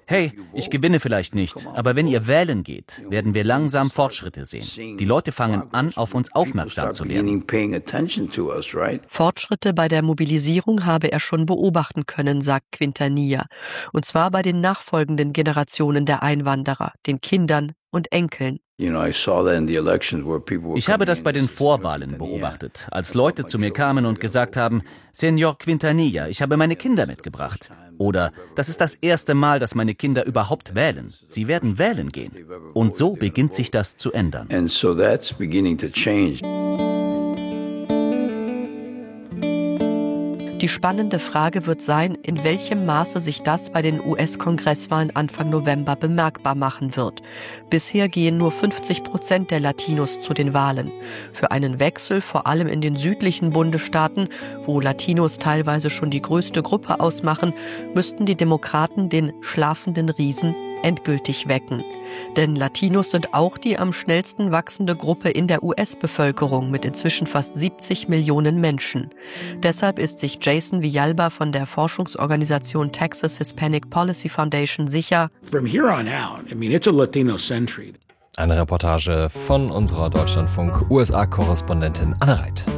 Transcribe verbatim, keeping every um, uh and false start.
hey, ich gewinne vielleicht nicht, aber wenn ihr wählen geht, werden wir langsam Fortschritte sehen. Die Leute fangen an, auf uns aufmerksam zu werden. Fortschritte bei der Mobilisierung habe er schon beobachten können, sagt Quintanilla. Und zwar bei den nachfolgenden Generationen der Einwanderer, den Kindern und Enkeln. Ich habe das bei den Vorwahlen beobachtet, als Leute zu mir kamen und gesagt haben, Señor Quintanilla, ich habe meine Kinder mitgebracht. Oder, das ist das erste Mal, dass meine Kinder überhaupt wählen. Sie werden wählen gehen. Und so beginnt sich das zu ändern. Die spannende Frage wird sein, in welchem Maße sich das bei den U S-Kongresswahlen Anfang November bemerkbar machen wird. Bisher gehen nur fünfzig Prozent der Latinos zu den Wahlen. Für einen Wechsel, vor allem in den südlichen Bundesstaaten, wo Latinos teilweise schon die größte Gruppe ausmachen, müssten die Demokraten den schlafenden Riesen endgültig wecken. Denn Latinos sind auch die am schnellsten wachsende Gruppe in der U S-Bevölkerung mit inzwischen fast siebzig Millionen Menschen. Deshalb ist sich Jason Villalba von der Forschungsorganisation Texas Hispanic Policy Foundation sicher, From here on out, I mean, it's a Latino-century. Eine Reportage von unserer Deutschlandfunk-U S A-Korrespondentin Anne Reit.